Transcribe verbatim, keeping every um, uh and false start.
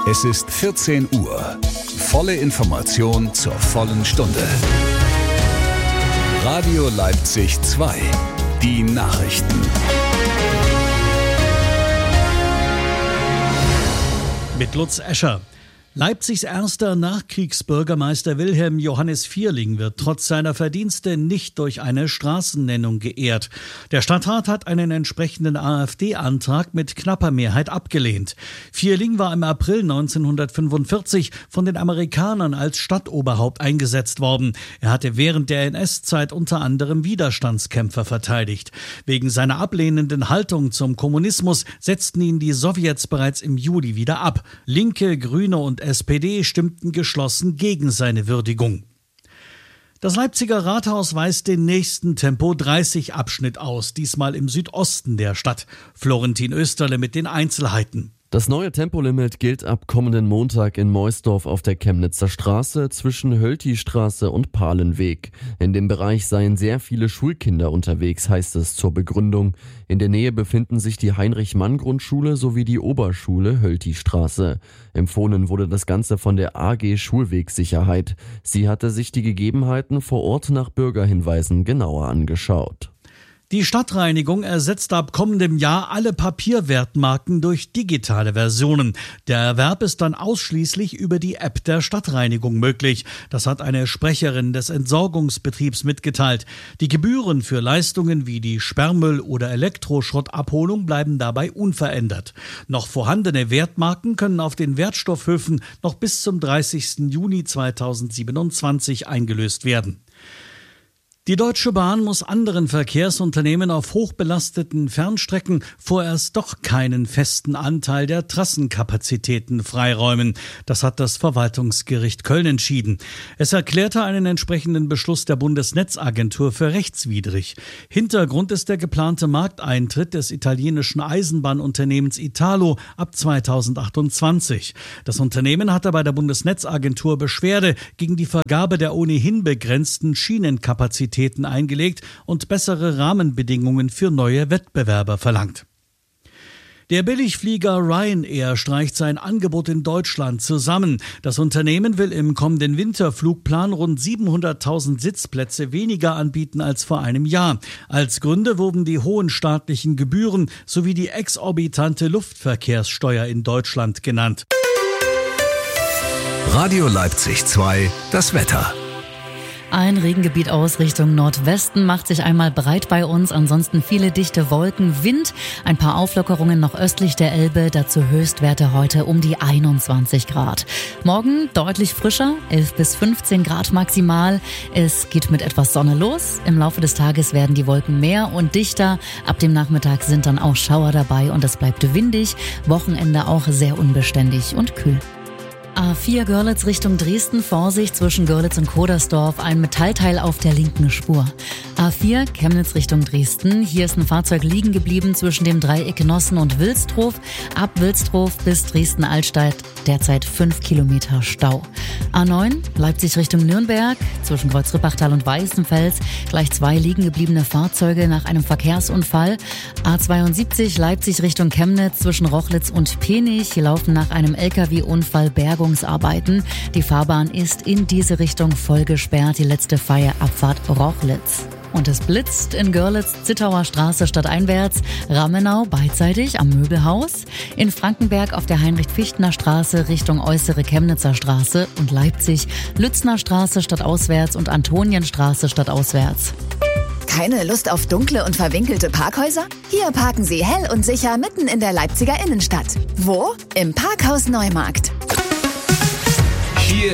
Es ist vierzehn Uhr. Volle Information zur vollen Stunde. Radio Leipzig zwei. Die Nachrichten. Mit Lutz Escher. Leipzigs erster Nachkriegsbürgermeister Wilhelm Johannes Vierling wird trotz seiner Verdienste nicht durch eine Straßennennung geehrt. Der Stadtrat hat einen entsprechenden AfD-Antrag mit knapper Mehrheit abgelehnt. Vierling war im April neunzehnhundertfünfundvierzig von den Amerikanern als Stadtoberhaupt eingesetzt worden. Er hatte während der N S-Zeit unter anderem Widerstandskämpfer verteidigt. Wegen seiner ablehnenden Haltung zum Kommunismus setzten ihn die Sowjets bereits im Juli wieder ab. Linke, Grüne und S P D stimmten geschlossen gegen seine Würdigung. Das Leipziger Rathaus weist den nächsten Tempo dreißig Abschnitt aus, diesmal im Südosten der Stadt. Florentin Österle mit den Einzelheiten. Das neue Tempolimit gilt ab kommenden Montag in Meusdorf auf der Chemnitzer Straße zwischen Hölti-Straße und Palenweg. In dem Bereich seien sehr viele Schulkinder unterwegs, heißt es zur Begründung. In der Nähe befinden sich die Heinrich-Mann-Grundschule sowie die Oberschule Hölti-Straße. Empfohlen wurde das Ganze von der A G Schulwegsicherheit. Sie hatte sich die Gegebenheiten vor Ort nach Bürgerhinweisen genauer angeschaut. Die Stadtreinigung ersetzt ab kommendem Jahr alle Papierwertmarken durch digitale Versionen. Der Erwerb ist dann ausschließlich über die App der Stadtreinigung möglich. Das hat eine Sprecherin des Entsorgungsbetriebs mitgeteilt. Die Gebühren für Leistungen wie die Sperrmüll- oder Elektroschrottabholung bleiben dabei unverändert. Noch vorhandene Wertmarken können auf den Wertstoffhöfen noch bis zum dreißigsten Juni zweitausendsiebenundzwanzig eingelöst werden. Die Deutsche Bahn muss anderen Verkehrsunternehmen auf hochbelasteten Fernstrecken vorerst doch keinen festen Anteil der Trassenkapazitäten freiräumen. Das hat das Verwaltungsgericht Köln entschieden. Es erklärte einen entsprechenden Beschluss der Bundesnetzagentur für rechtswidrig. Hintergrund ist der geplante Markteintritt des italienischen Eisenbahnunternehmens Italo ab zweitausendachtundzwanzig. Das Unternehmen hatte bei der Bundesnetzagentur Beschwerde gegen die Vergabe der ohnehin begrenzten Schienenkapazitäten eingelegt und bessere Rahmenbedingungen für neue Wettbewerber verlangt. Der Billigflieger Ryanair streicht sein Angebot in Deutschland zusammen. Das Unternehmen will im kommenden Winterflugplan rund siebenhunderttausend Sitzplätze weniger anbieten als vor einem Jahr. Als Gründe wurden die hohen staatlichen Gebühren sowie die exorbitante Luftverkehrssteuer in Deutschland genannt. Radio Leipzig zwei, das Wetter. Ein Regengebiet aus Richtung Nordwesten macht sich einmal breit bei uns, ansonsten viele dichte Wolken, Wind, ein paar Auflockerungen noch östlich der Elbe, dazu Höchstwerte heute um die einundzwanzig Grad. Morgen deutlich frischer, elf bis fünfzehn Grad maximal. Es geht mit etwas Sonne los. Im Laufe des Tages werden die Wolken mehr und dichter. Ab dem Nachmittag sind dann auch Schauer dabei und es bleibt windig. Wochenende auch sehr unbeständig und kühl. A vier Görlitz Richtung Dresden, Vorsicht zwischen Görlitz und Kodersdorf, ein Metallteil auf der linken Spur. A vier Chemnitz Richtung Dresden, hier ist ein Fahrzeug liegen geblieben zwischen dem Dreieck Nossen und Wilsdruf. Ab Wilsdruf bis Dresden-Altstadt derzeit fünf Kilometer Stau. A neun Leipzig Richtung Nürnberg, zwischen Kreuz-Rippachtal und Weißenfels, gleich zwei liegen gebliebene Fahrzeuge nach einem Verkehrsunfall. A zweiundsiebzig Leipzig Richtung Chemnitz, zwischen Rochlitz und Penich, hier laufen nach einem L K W-Unfall Bergung Arbeiten. Die Fahrbahn ist in diese Richtung voll gesperrt. Die letzte freie Abfahrt Rochlitz. Und es blitzt in Görlitz, Zittauer Straße stadteinwärts, Ramenau beidseitig am Möbelhaus, in Frankenberg auf der Heinrich-Fichtner Straße Richtung äußere Chemnitzer Straße und Leipzig, Lützner Straße stadtauswärts und Antonienstraße stadtauswärts. Keine Lust auf dunkle und verwinkelte Parkhäuser? Hier parken Sie hell und sicher mitten in der Leipziger Innenstadt. Wo? Im Parkhaus Neumarkt.